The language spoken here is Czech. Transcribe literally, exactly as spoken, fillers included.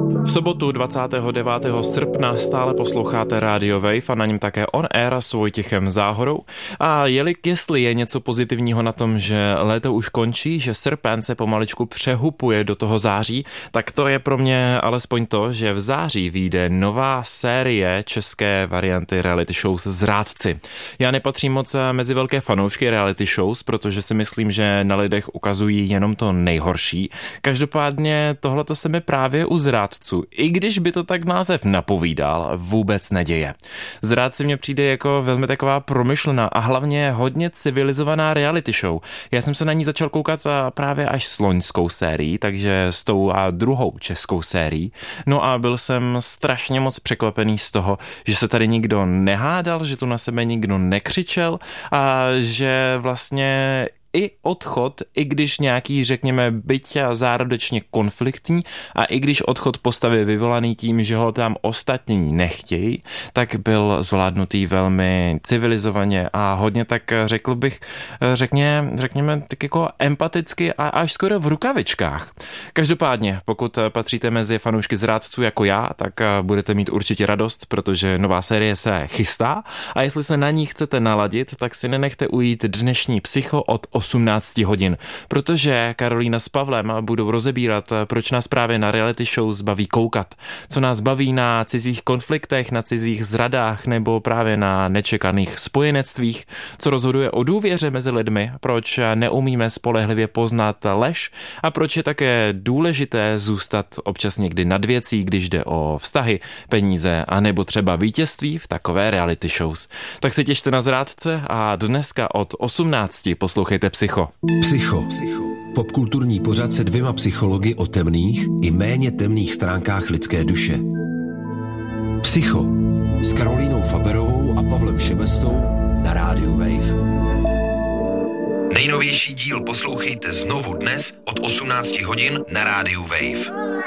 V sobotu dvacátého devátého srpna stále posloucháte Radio Wave a na něm také On Air s Vojtěchem Záhorou. A jelik, jestli je něco pozitivního na tom, že léto už končí, že srpen se pomaličku přehupuje do toho září, tak to je pro mě alespoň to, že v září vyjde nová série české varianty reality shows Zrádci. Já nepatřím moc mezi velké fanoušky reality shows, protože si myslím, že na lidech ukazují jenom to nejhorší. Každopádně tohleto se mi právě u Zrádců, i když by to tak název napovídal, vůbec neděje. Zrádci mně přijde jako velmi taková promyšlená a hlavně hodně civilizovaná reality show. Já jsem se na ní začal koukat právě až s loňskou sérií, takže s tou a druhou českou sérií. No a byl jsem strašně moc překvapený z toho, že se tady nikdo nehádal, že tu na sebe nikdo nekřičel a že vlastně i odchod, i když nějaký, řekněme, byť a zárodečně konfliktní a i když odchod postavy vyvolaný tím, že ho tam ostatní nechtějí, tak byl zvládnutý velmi civilizovaně a hodně tak řekl bych, řekně, řekněme tak jako empaticky a až skoro v rukavičkách. Každopádně, pokud patříte mezi fanoušky Zrádců jako já, tak budete mít určitě radost, protože nová série se chystá a jestli se na ní chcete naladit, tak si nenechte ujít dnešní Psycho od osmnáct hodin, protože Karolína s Pavlem budou rozebírat, proč nás právě na reality shows baví koukat, co nás baví na cizích konfliktech, na cizích zradách nebo právě na nečekaných spojenectvích, co rozhoduje o důvěře mezi lidmi, proč neumíme spolehlivě poznat lež a proč je také důležité zůstat občas někdy nad věcí, když jde o vztahy, peníze a nebo třeba vítězství v takové reality shows. Tak se těšte na Zrádce a dneska od osmnácti poslouchejte Psycho. Psycho. Popkulturní pořad se dvěma psychologi o temných i méně temných stránkách lidské duše. Psycho s Karolínou Faberovou a Pavlem Šebestou na rádiu Wave. Nejnovější díl poslouchejte znovu dnes od osmnácti hodin na rádiu Wave.